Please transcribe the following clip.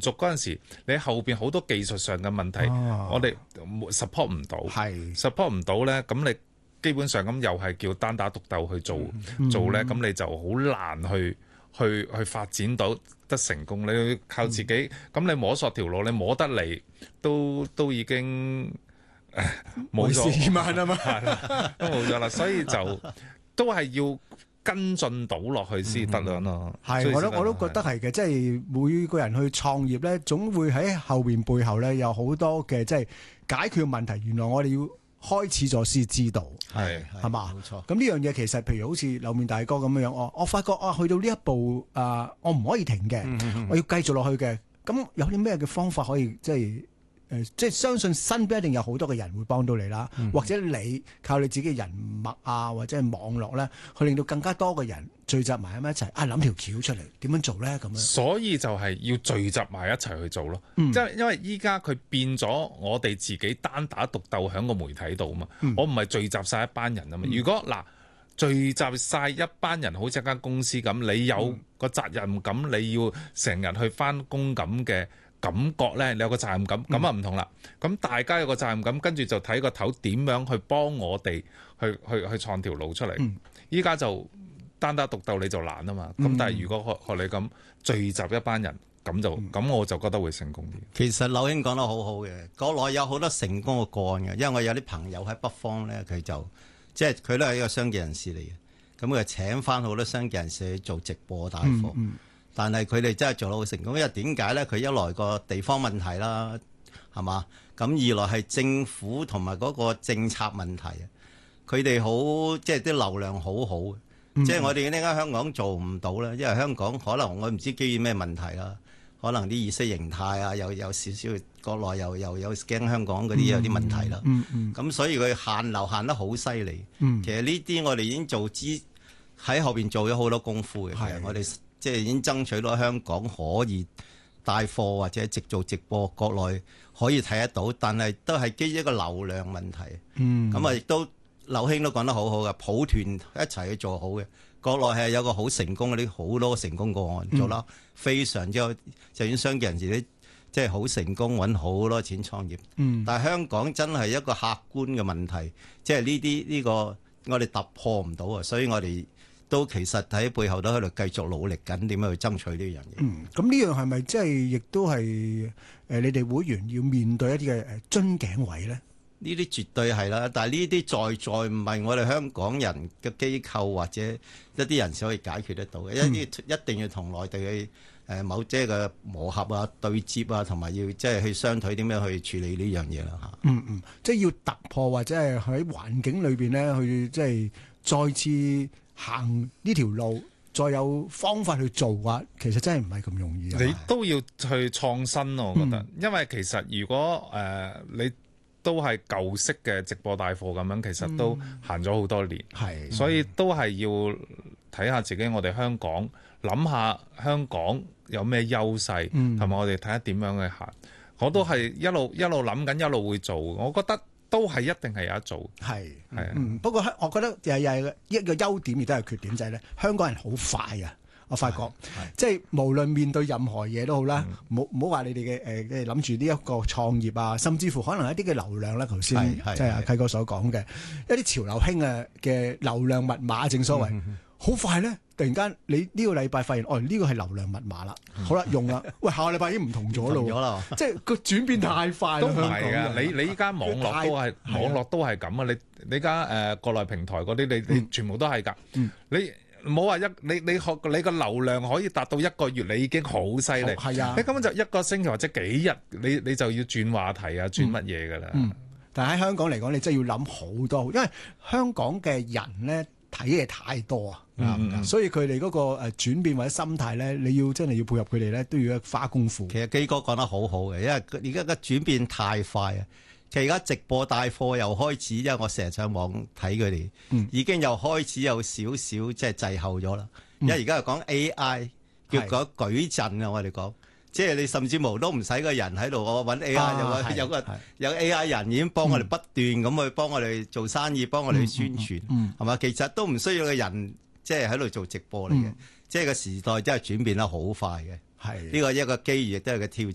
足嗰陣時，你後邊好多技術上嘅問題，我哋 support 唔到，support 唔到咧，咁你基本上咁又係叫單打獨鬥去做咧，咁你就好難去發展到得成功。你要靠自己，咁你摸索條路，你摸得嚟都已經冇咗 2萬啊嘛， 都冇咗啦，所以就都係要跟進到落去先得咯。 係，我都覺得係嘅，即係每個人去創業咧，總會喺後邊背後咧有好多嘅即係解決問題。原來我哋要開始咗先知道，係嘛？冇錯。咁呢樣嘢其實，譬如好似樓面大哥咁樣樣，我發覺去到呢一步我唔可以停嘅，我要繼續落去嘅。咁有啲咩嘅方法可以即係相信身邊一定有好多嘅人會幫到你啦，或者你靠你自己嘅人脈或者係網絡咧，去令到更加多嘅人聚集埋一齊諗條橋出嚟，點樣做咧？咁樣，所以就係要聚集埋一齊去做咯。即係因為依家佢變咗，我哋自己單打獨鬥喺個媒體度啊嘛。我唔係聚集晒一班人啊嘛。如果聚集晒一班人，好似一間公司咁，你有個責任感，你要成日去翻工咁嘅感覺咧，你有個責任感，咁唔同啦。咁大家有個責任感，跟住就睇個頭點樣去幫我哋去創條路出嚟。依家就單打獨鬥你就難啊嘛。咁但係如果學你咁聚集一班人，咁我就覺得會成功啲。 其實柳兄講得好好嘅，國內有好多成功嘅個案嘅，因為我有啲朋友喺北方咧，佢就即係佢都係一個商界人士嚟嘅，咁佢請翻好多商界人士去做直播帶貨。但係佢哋真係做得好成功，因為點解咧？佢一來個地方問題啦，係嘛？咁二來係政府同埋嗰個政策問題啊。佢哋好即係啲流量好好，即係我哋點解香港做唔到咧？因為香港可能我唔知基於咩問題啦，可能啲意識形態有少少國內又有驚香港嗰啲有啲問題啦。咁所以佢限流限得好犀利。其實呢啲我哋已經喺後邊做咗好多功夫嘅。其實我哋即係已經爭取到香港可以帶貨或者做直播，國內可以睇得到，但係都係基於一個流量問題。咁亦都柳兄都講得好好嘅，抱團一齊去做好嘅。國內係有個好成功嗰啲好多成功個案做啦，非常之好。就算商界人士啲即係好成功，揾好多錢創業。但係香港真係一個客觀嘅問題，即係呢個我哋突破唔到啊，所以我哋都其實喺背後都喺度繼續努力緊，點樣去爭取呢樣嘢。 咁呢樣係咪即係亦都係你哋會員要面對一啲嘅樽頸位咧？ 呢啲絕對係啦，但係呢啲在唔係我哋香港人嘅機構或者一啲人先可以解決得到嘅。一定要同內地嘅某即係嘅磨合對接同埋要即係去商討點樣去處理呢樣嘢啦嚇。 即係要突破或者係喺環境裏邊咧，去即係再次行呢條路，再有方法去做嘅，其實真係唔係咁容易。 你都要去創新咯，我覺得，因為其實如果你都係舊式嘅直播帶貨咁樣，其實都行咗好多年，所以都係要睇下自己，我哋香港諗下香港有咩優勢，同埋我哋睇下點樣去行。我都係一路諗緊，一路會做。我覺得都係一定係有得做。 不過我覺得又係一個優點，亦都係缺點，就係咧，香港人好快啊！我發覺，即係無論面對任何嘢都好啦，唔好話你哋嘅諗住呢一個創業甚至乎可能一啲嘅流量咧，頭先即係阿契哥所講嘅一啲潮流興嘅流量密碼，正所謂好快咧，突然間你呢個禮拜發現，呢個係流量密碼啦，好啦用啦，喂下個禮拜已經唔同咗咯，即係個轉變太快啦。 都唔係啊，你依家網絡都係咁啊！你依家國內平台嗰啲，你全部都係㗎，你。唔好話你個流量可以達到一個月，你已經好犀利。你根本就一個星期或者幾日，你就要轉話題轉乜嘢㗎啦。 但係喺香港嚟講，你真係要諗好多，因為香港嘅人咧睇嘢太多所以佢哋嗰個轉變或者心態咧，你要真係要配合佢哋咧，都要花功夫。 其實基哥講得好好嘅，因為而家個轉變太快啊！其實而家直播帶貨又開始，因為我成日上網睇佢哋，已經又開始有少少即係滯後咗啦。因為而家又講 AI，叫講矩陣啊，我哋講，即係你甚至無都唔使個人喺度，我揾 AI 有 AI 人已經幫我哋不斷咁去幫我哋做生意，幫我哋去宣傳，係嘛？其實都唔需要個人即係喺度做直播嚟嘅，即係個時代真係轉變得好快嘅。呢個一個機遇亦都係個挑戰